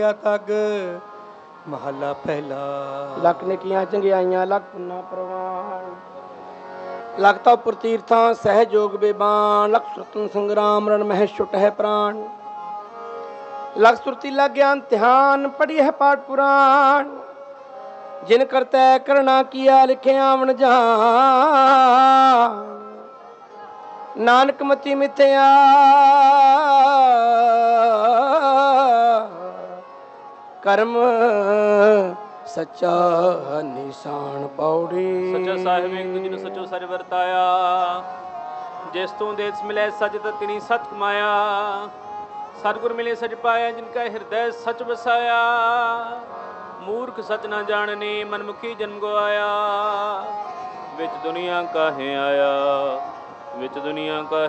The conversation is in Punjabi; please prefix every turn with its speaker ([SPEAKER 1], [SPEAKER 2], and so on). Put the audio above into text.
[SPEAKER 1] ਤੱਗ ਮਹੱਲਾ ਪਹਿਲਾ।
[SPEAKER 2] ਲੱਖ ਨੇਕੀਆਂ ਚੰਗਿਆਈਆਂ ਲੱਖ ਪੁੰਨਾ ਪ੍ਰਵਾਨ, ਲੱਖ ਤਾਂ ਉਪਰ ਤੀਰਥਾਂ ਸਹਿਜੋਗ ਬੇਬਾਨ, ਲੱਖ ਸੁਰਤਨ ਸੰਗਰਾਮ ਰਣ ਮਹਿ ਛੁਟ ਹੈ ਪ੍ਰਾਨ, ਲੱਖ ਸੁਰਤੀ ਲੱਗ ਗਿਆਨ ਧਿਆਨ ਪੜੀ ਹੈ ਪਾਠ ਪੁਰਾਣ, ਜਿਨ ਕਰਤੈ ਕਰਣਾ ਕੀਆ ਲਿਖਿਆ ਆਵਣ ਜਾਨ, ਨਾਨਕ ਮਤੀ ਮਿਥਿਆ ਕਰਮ ਸੱਚਾ ਨਿਸ਼ਾਨ ਪੌੜੀ।
[SPEAKER 3] ਸੱਚਾ ਸਾਹਿਬ ਇੱਕ ਦੂਜੇ ਨੂੰ ਸੱਚੋ ਸੱਚ ਵਰਤਾਇਆ, ਜਿਸ ਤੋਂ ਦੇਸ ਮਿਲੇ ਸੱਚ ਤਾਂ ਤਿਨੀ ਸੱਚ ਕਮਾਇਆ, ਸਤਿਗੁਰ ਮਿਲੇ ਸੱਚ ਪਾਇਆ ਜਿਨ ਕਾ ਹਿਰਦੈ ਸੱਚ ਵਸਾਇਆ, ਮੂਰਖ ਸੱਚ ਨਾ ਜਾਣਨੀ ਮਨਮੁਖੀ ਜਨਮ ਗਵਾਇਆ, ਵਿੱਚ ਦੁਨੀਆ ਕਾਹੇ ਆਇਆ ਵਿੱਚ ਦੁਨੀਆ ਕਾਹੇ